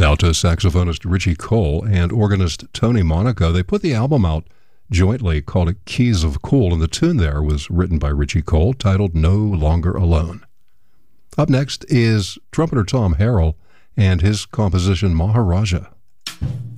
Alto saxophonist Richie Cole and organist Tony Monaco, they put the album out jointly, called it Keys of Cool, and the tune there was written by Richie Cole, titled No Longer Alone. Up next is trumpeter Tom Harrell and his composition Maharaja.